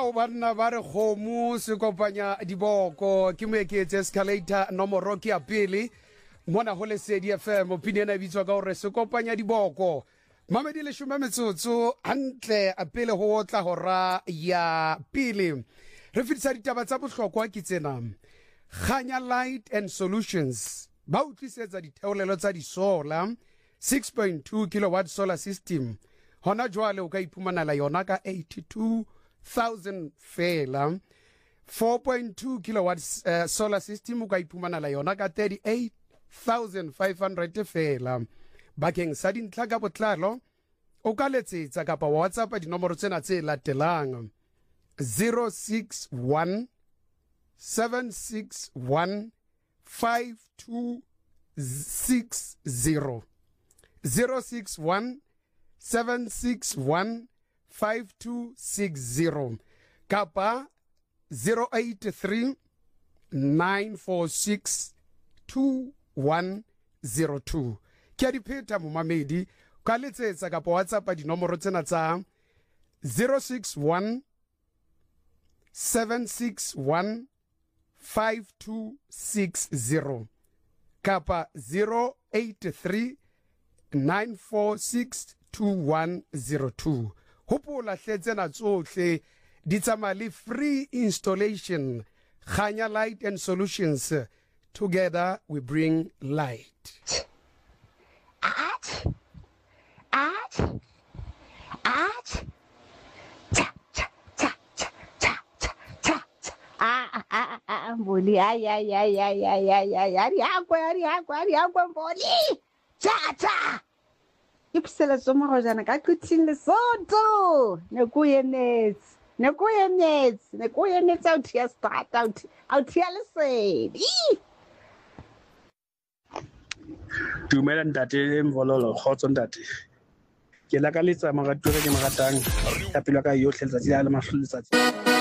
ao banna ba re kgomo se kopanya diboko ke moeketse escalator nomoro ke ya pele mona go Lesedi FM opinion e bitswa ka gore se kopanya diboko mamedi le shume metsotso hantle a pele go tla hora ya pele re fitisa ditaba tsa bohlokwa ke tsena Khanya Light and Solutions ba utlisetsa ditheolelo tsa di solar 6.2 kilowatt solar system hona jwale o ka iphumanela yona ka 82,000 fela 4.2 kilowatt solar system o ka iphumanela yona ka 38,500 fela bakeng sa dintlha ka botlalo o ka letsetsa kapa WhatsApp dinomoro tsena tse latelang 061 761 5260 061 761 5260 kapa 083 946 2102 ke di pheta momamedi ka letsetsa kapa WhatsApp dinomoro tsena tsa 061 761 5260 kapa 083 946 2102 hopola hletsena tsohle di tsamaya free installation Khanya Light and Solutions, together we bring light. Mbuli ay mbuli cha ipsela soma go jana ka qithing le soto ne go yenetse out here start out here Lesedi dumela ntate Mvololo khotso ntate ke la ka letsa magatore ke magatang ya pelo ka yohle letsatsi la mahlolo letsatsi